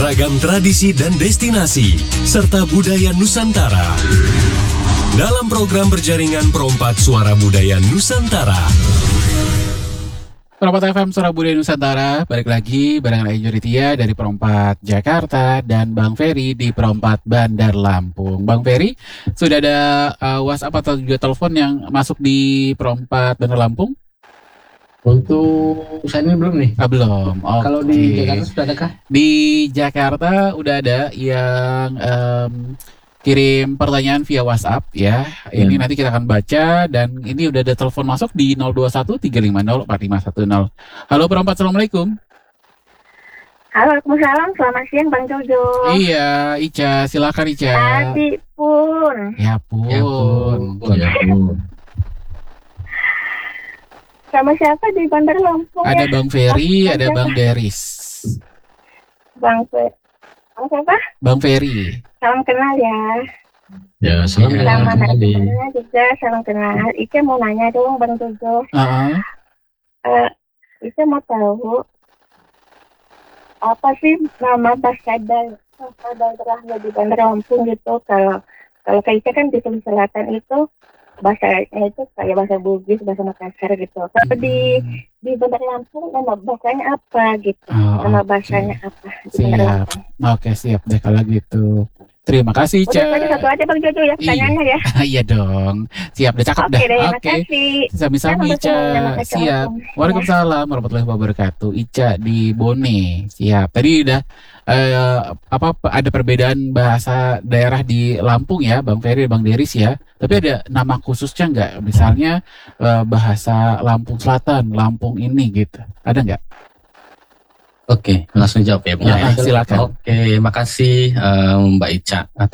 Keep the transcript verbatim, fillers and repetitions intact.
Ragam tradisi dan destinasi, serta budaya Nusantara. Dalam program berjaringan Perompak Suara Budaya Nusantara. Perompak F M Suara Budaya Nusantara, balik lagi barengan Ayu Ritia dari Perompak Jakarta dan Bang Ferry di Perompak Bandar Lampung. Bang Ferry, sudah ada uh, WhatsApp atau juga telepon yang masuk di Perompak Bandar Lampung? Untuk saat ini belum nih. Ah, belum. Oke. Kalau di Jakarta sudah adakah? Di Jakarta udah ada yang um, kirim pertanyaan via WhatsApp ya. Ini Ya. nanti kita akan baca dan ini udah ada telepon masuk di nol dua satu tiga lima nol empat lima satu nol. Halo Perompak, Assalamualaikum. Halo, Waalaikumsalam. Selamat siang, Bang Jojo. Iya, Ica, silakan Ica. Tadi pun. Ya pun. Ya pun. Ya pun. Sama siapa di Bandar Lampung? Ada ya? Bang Ferry, Bang ada siapa? Bang Deris. Bang Fe. Bang siapa? Bang Ferry. Salam kenal ya. Ya, salam Ya. Sama kenal kembali. narasumbernya juga salam kenal. Ica mau nanya dong, Bang Jojo. Uh-uh. Uh, Ica mau tahu apa sih nama Baskadal Baskadal terakhir di Bandar Lampung gitu. Kalau kalau kayak Ica kan di Sulawesi Selatan itu bahasanya itu kayak bahasa Bugis, bahasa Makassar gitu. Kalau di di Bandar Lampung nama bahasanya apa gitu? Oh, Nama oke. bahasanya apa di Bandar Siap. Lampung? Oke, siap deh kalau gitu. Terima kasih, Ica. Udah tadi satu aja Bang Jojo ya pertanyaannya ya. Iya dong. Siap, udah cakep Oke dah. deh, Oke. makasih. Sami-sami, Sama Ica. betul, terima kasih. Siap. Waalaikumsalam warahmatullahi wabarakatuh. Ica di Bone. Siap. Tadi udah eh, apa ada perbedaan bahasa daerah di Lampung ya, Bang Ferry, Bang Deris ya. Tapi ada nama khususnya nggak? Misalnya eh, bahasa Lampung Selatan, Lampung ini gitu. Ada nggak? Oke, langsung jawab ya. Bu. Ya, silakan. Oke, makasih eh, Mbak Ica atas